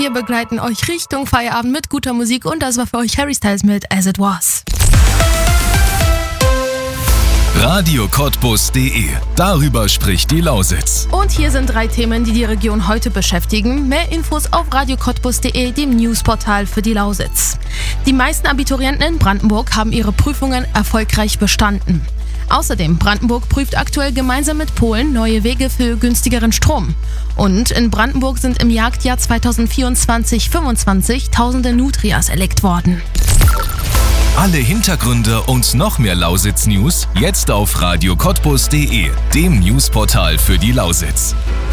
Wir begleiten euch Richtung Feierabend mit guter Musik und das war für euch Harry Styles mit As It Was. RadioCottbus.de. Darüber spricht die Lausitz. Und hier sind 3 Themen, die die Region heute beschäftigen. Mehr Infos auf RadioCottbus.de, dem Newsportal für die Lausitz. Die meisten Abiturienten in Brandenburg haben ihre Prüfungen erfolgreich bestanden. Außerdem, Brandenburg prüft aktuell gemeinsam mit Polen neue Wege für günstigeren Strom. Und in Brandenburg sind im Jagdjahr 2024/25 tausende Nutrias erlegt worden. Alle Hintergründe und noch mehr Lausitz-News jetzt auf RadioCottbus.de, dem Newsportal für die Lausitz.